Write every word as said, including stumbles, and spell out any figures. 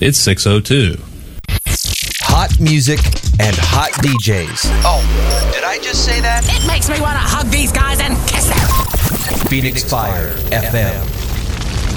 It's six oh two. Hot music and hot D Js. Oh, did I just say that? It makes me want to hug these guys and kiss them. Phoenix Fire F M.